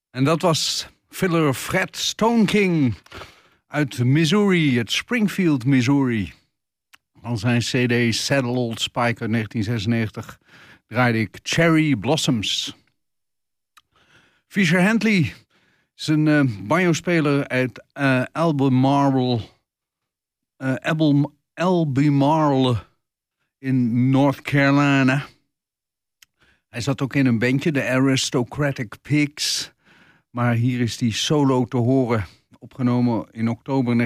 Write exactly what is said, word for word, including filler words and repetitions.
En dat was Fiddler Fred Stone King uit Missouri, het Springfield, Missouri. Van zijn cd Saddle Old Spike uit negentien zesennegentig draaide ik Cherry Blossoms. Fisher Handley is een uh, banjo-speler uit uh, Albemarle, uh, Album, Albemarle in North Carolina. Hij zat ook in een bandje, de Aristocratic Pigs. Maar hier is hij solo te horen, opgenomen in oktober